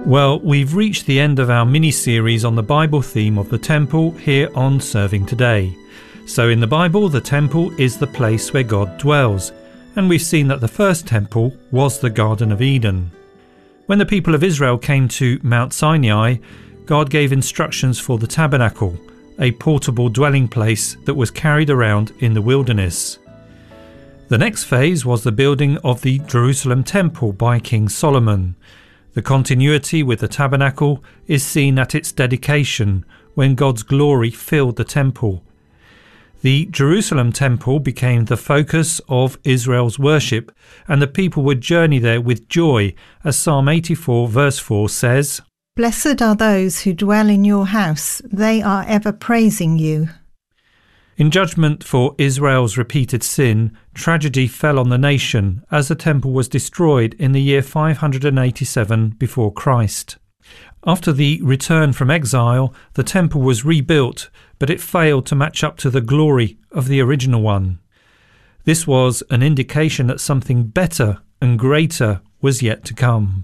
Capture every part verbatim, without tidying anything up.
Well, we've reached the end of our mini-series on the Bible theme of the temple here on Serving Today. So in the Bible, the temple is the place where God dwells, and we've seen that the first temple was the Garden of Eden. When the people of Israel came to Mount Sinai, God gave instructions for the tabernacle, a portable dwelling place that was carried around in the wilderness. The next phase was the building of the Jerusalem temple by King Solomon. The continuity with the tabernacle is seen at its dedication, when God's glory filled the temple. The Jerusalem temple became the focus of Israel's worship, and the people would journey there with joy, as Psalm eighty-four verse four says, "Blessed are those who dwell in your house, they are ever praising you." In judgment for Israel's repeated sin, tragedy fell on the nation as the temple was destroyed in the year five hundred eighty-seven before Christ. After the return from exile, the temple was rebuilt, but it failed to match up to the glory of the original one. This was an indication that something better and greater was yet to come.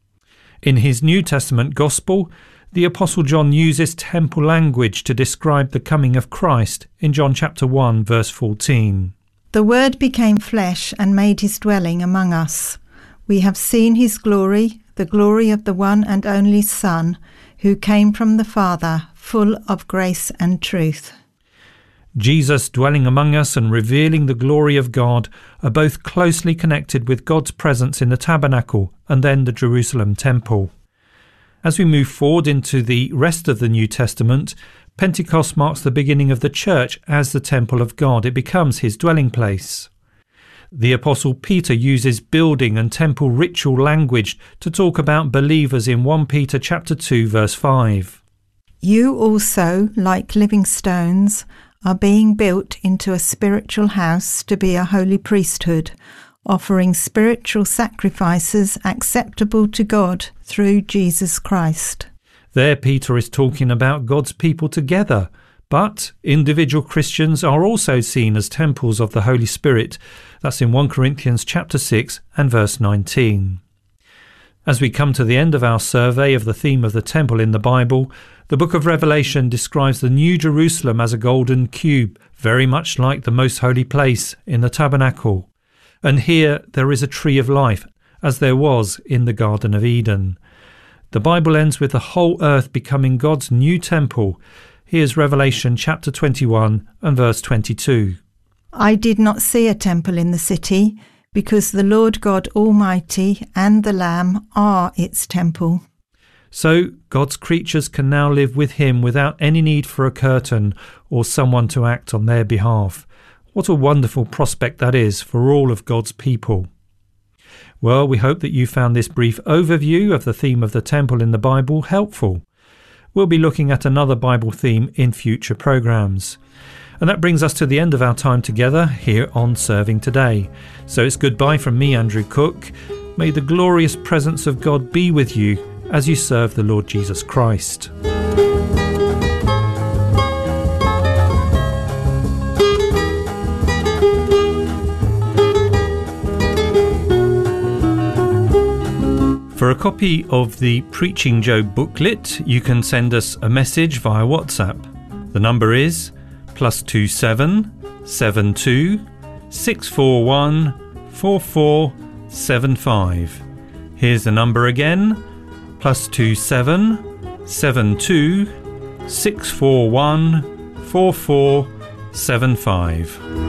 In his New Testament Gospel, the Apostle John uses temple language to describe the coming of Christ in John chapter one verse fourteen. "The Word became flesh and made his dwelling among us. We have seen his glory, the glory of the one and only Son, who came from the Father, full of grace and truth." Jesus dwelling among us and revealing the glory of God are both closely connected with God's presence in the tabernacle and then the Jerusalem temple. As we move forward into the rest of the New Testament, Pentecost marks the beginning of the church as the temple of God. It becomes his dwelling place. The Apostle Peter uses building and temple ritual language to talk about believers in First Peter chapter two verse five. "You also, like living stones, are being built into a spiritual house to be a holy priesthood, offering spiritual sacrifices acceptable to God through Jesus Christ." There Peter is talking about God's people together, but individual Christians are also seen as temples of the Holy Spirit. That's in First Corinthians chapter six and verse nineteen. As we come to the end of our survey of the theme of the temple in the Bible, the book of Revelation describes the New Jerusalem as a golden cube, very much like the most holy place in the tabernacle. And here there is a tree of life, as there was in the Garden of Eden. The Bible ends with the whole earth becoming God's new temple. Here's Revelation chapter twenty-one and verse twenty-two. "I did not see a temple in the city, because the Lord God Almighty and the Lamb are its temple." So God's creatures can now live with him without any need for a curtain or someone to act on their behalf. What a wonderful prospect that is for all of God's people. Well, we hope that you found this brief overview of the theme of the temple in the Bible helpful. We'll be looking at another Bible theme in future programs. And that brings us to the end of our time together here on Serving Today. So it's goodbye from me, Andrew Cook. May the glorious presence of God be with you as you serve the Lord Jesus Christ. For a copy of the Preaching Joe booklet, you can send us a message via WhatsApp. The number is plus two seven seven two six four one four four seven five. Here's the number again, plus two seven seven two six four one four four seven five.